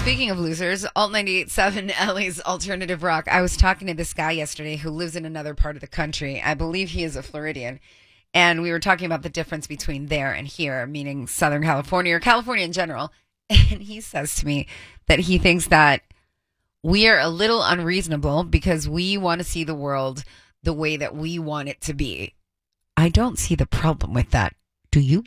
Speaking of losers, Alt 98.7 Ellie's Alternative Rock. I was talking to this guy yesterday who lives in another part of the country. I believe he is a Floridian. And we were talking about the difference between there and here, meaning Southern California or California in general. And he says to me that he thinks that we are a little unreasonable because we want to see the world the way that we want it to be. I don't see the problem with that. Do you?